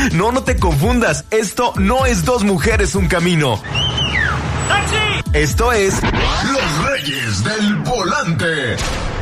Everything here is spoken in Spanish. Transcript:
No te confundas. Esto no es Dos Mujeres, un Camino. ¡Taxi! Esto es Los Reyes del Volante.